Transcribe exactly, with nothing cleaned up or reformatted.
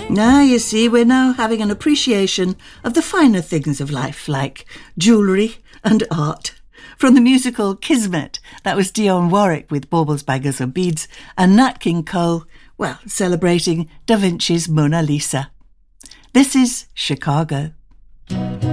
Now, you see, we're now having an appreciation of the finer things of life, like jewellery and art. From the musical Kismet, that was Dionne Warwick with Baubles, Baggers and Beads, and Nat King Cole, well, celebrating Da Vinci's Mona Lisa. This is Chicago.